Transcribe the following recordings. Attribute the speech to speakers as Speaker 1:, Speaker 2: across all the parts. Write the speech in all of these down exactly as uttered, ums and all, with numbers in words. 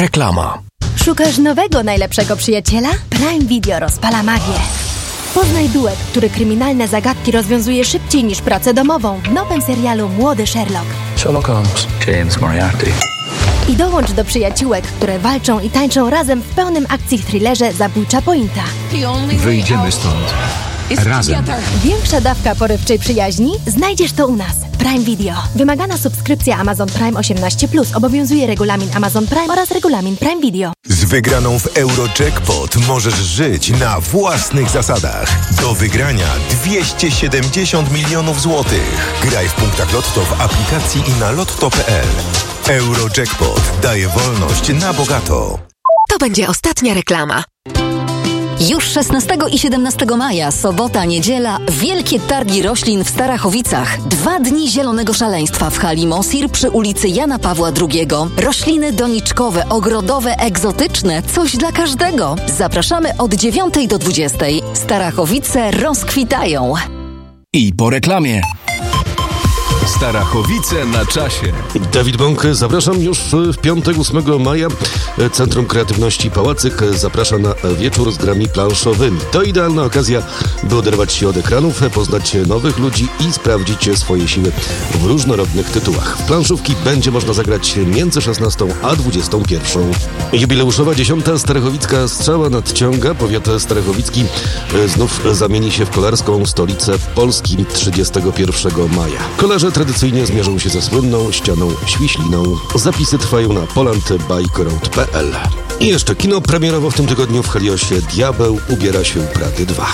Speaker 1: Reklama.
Speaker 2: Szukasz nowego, najlepszego przyjaciela? Prime Video rozpala magię. Poznaj duet, który kryminalne zagadki rozwiązuje szybciej niż pracę domową w nowym serialu Młody Sherlock.
Speaker 1: Sherlock Holmes.
Speaker 3: James Moriarty.
Speaker 2: I dołącz do przyjaciółek, które walczą i tańczą razem w pełnym akcji thrillerze Zabójcza Pointa.
Speaker 4: Wyjdziemy stąd. Razem.
Speaker 2: Większa dawka porywczej przyjaźni? Znajdziesz to u nas. Prime Video. Wymagana subskrypcja Amazon Prime osiemnaście plus. Obowiązuje regulamin Amazon Prime oraz regulamin Prime Video.
Speaker 5: Z wygraną w Eurojackpot możesz żyć na własnych zasadach. Do wygrania dwieście siedemdziesiąt milionów złotych. Graj w punktach Lotto w aplikacji i na lotto kropka p l. Eurojackpot daje wolność na bogato.
Speaker 6: To będzie ostatnia reklama. Już szesnastego i siedemnastego maja, sobota, niedziela, wielkie targi roślin w Starachowicach. Dwa dni zielonego szaleństwa w hali Mosir przy ulicy Jana Pawła drugiego. Rośliny doniczkowe, ogrodowe, egzotyczne, coś dla każdego. Zapraszamy od dziewiątej do dwudziestej. Starachowice rozkwitają.
Speaker 1: I po reklamie.
Speaker 4: Starachowice na czasie.
Speaker 7: Dawid Bąk, zapraszam już w piątek, ósmego maja. Centrum Kreatywności Pałacyk zaprasza na wieczór z grami planszowymi. To idealna okazja, by oderwać się od ekranów, poznać nowych ludzi i sprawdzić swoje siły w różnorodnych tytułach. W planszówki będzie można zagrać między szesnastą a dwudziestą pierwszą. Jubileuszowa dziesiąta Starachowicka Strzała nadciąga. Powiat starachowicki znów zamieni się w kolarską stolicę Polski trzydziestego pierwszego maja. Kolarze tradycyjnie zmierzą się ze słynną ścianą Świśliną. Zapisy trwają na poland bike road kropka p l. I jeszcze kino premierowo w tym tygodniu w Heliosie Diabeł ubiera się Prady dwa.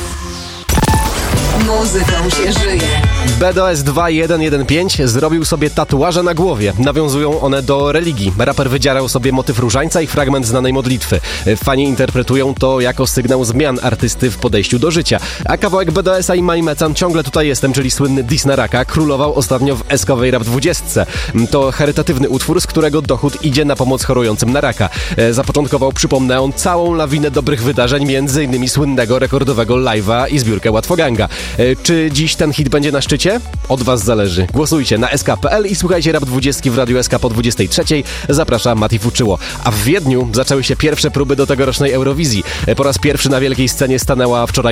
Speaker 6: Muzyką się żyje.
Speaker 8: B D O S dwa jeden jeden pięć zrobił sobie tatuaże na głowie. Nawiązują one do religii. Raper wydzierał sobie motyw różańca i fragment znanej modlitwy. Fani interpretują to jako sygnał zmian artysty w podejściu do życia. A kawałek B D O S-a i Mani Mecan Ciągle tutaj jestem, czyli słynny diss na raka, królował ostatnio w eskowej Rap dwudziestce. To charytatywny utwór, z którego dochód idzie na pomoc chorującym na raka. Zapoczątkował, przypomnę, on całą lawinę dobrych wydarzeń, między innymi słynnego rekordowego live'a i zbiórkę Łatwoganga. Czy dziś ten hit będzie na szczycie? Od was zależy. Głosujcie na s k kropka p l i słuchajcie Rap dwudziestki w Radiu S K po dwudziestej trzeciej. Zaprasza Mati Fuczyło. A w Wiedniu zaczęły się pierwsze próby do tegorocznej Eurowizji. Po raz pierwszy na wielkiej scenie stanęła wczoraj